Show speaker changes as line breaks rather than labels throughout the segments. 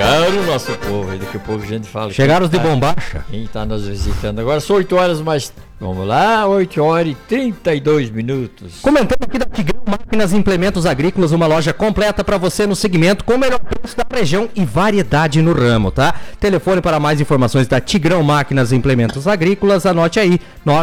Chegaram o nosso povo, aí daqui a pouco a gente fala.
Chegaram os de bombacha.
Quem está nos visitando agora, são 8 horas, mas vamos lá, 8 horas e 32 minutos.
Comentando aqui da Tigrão Máquinas e Implementos Agrícolas, uma loja completa para você no segmento com o melhor preço da região e variedade no ramo, tá? Telefone para mais informações da Tigrão Máquinas e Implementos Agrícolas, anote aí,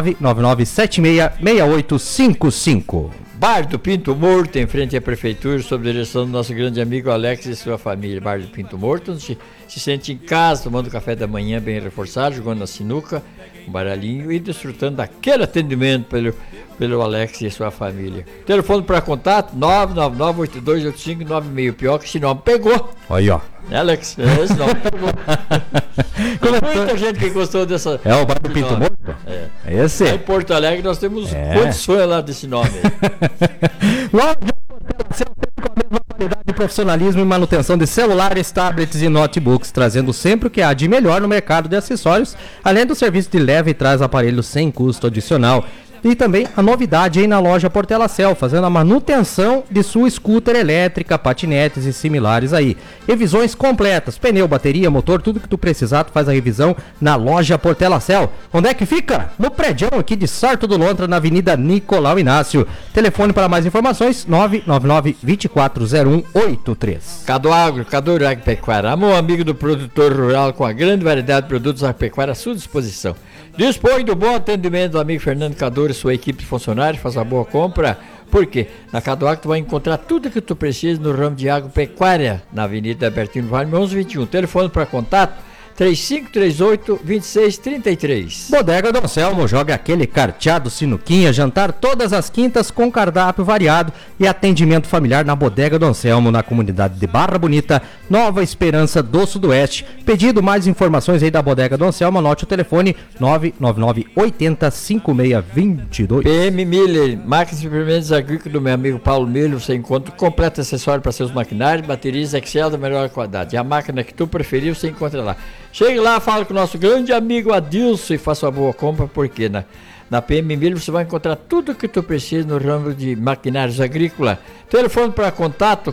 999766855.
Bar do Pinto Morto, em frente à prefeitura, sob a direção do nosso grande amigo Alex e sua família. Bar do Pinto Morto, onde se sente em casa, tomando café da manhã bem reforçado, jogando na sinuca, um baralhinho e desfrutando daquele atendimento pelo Alex e sua família. Telefone para contato, 999-8285-96. Pior que esse nome pegou.
Aí, ó.
Né, Alex? Esse nome pegou. Muita gente que gostou dessa...
É o Bar do Pinto Morto?
É.
Esse?
Em Porto Alegre nós temos condições lá desse nome aí.
Loja Portela com a mesma qualidade de profissionalismo e manutenção de celulares, tablets e notebooks, trazendo sempre o que há de melhor no mercado de acessórios, além do serviço de leva e traz aparelhos sem custo adicional. E também a novidade aí na loja Portelacel, fazendo a manutenção de sua scooter elétrica, patinetes e similares aí. Revisões completas, pneu, bateria, motor, tudo que tu precisar, tu faz a revisão na loja Portelacel. Onde é que fica? No prédio aqui de Sarto do Lontra, na Avenida Nicolau Inácio. Telefone para mais informações, 999-240183.
Cadoagro, Cadu Agropecuária, amor amigo do produtor rural com a grande variedade de produtos agropecuários à sua disposição. Dispõe do bom atendimento do amigo Fernando Cador e sua equipe de funcionários, faz a boa compra, porque na Cadoagro tu vai encontrar tudo que tu precisa no ramo de agropecuária, na Avenida Albertino Vale 1121. Telefone para contato 3538-2633.
Bodega do Anselmo joga aquele carteado sinuquinha, jantar todas as quintas com cardápio variado e atendimento familiar na Bodega do Anselmo, na comunidade de Barra Bonita, Nova Esperança do Sudoeste. Pedido mais informações aí da Bodega do Anselmo, anote o telefone 999-80-5622.
PM Miller, máquinas e implementos agrícolas do meu amigo Paulo Miller, você encontra completo acessório para seus maquinários, baterias Excel da melhor qualidade. E a máquina que tu preferir, você encontra lá. Chegue lá, fala com o nosso grande amigo Adilson e faça uma boa compra, porque na PM Miller você vai encontrar tudo o que tu precisa no ramo de maquinários agrícolas. Telefone para contato